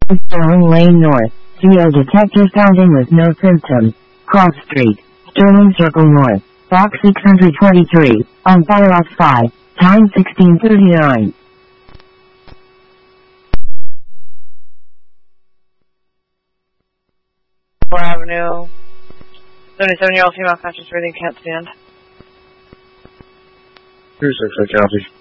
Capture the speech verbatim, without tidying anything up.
Sterling Lane North. Geo detector found in with no symptoms. Cross Street. Sterling Circle North. Box six hundred twenty-three. On fire off five. Time sixteen thirty-nine. Avenue. seventy-seven-year-old female conscious breathing, can't stand. two six, I copy.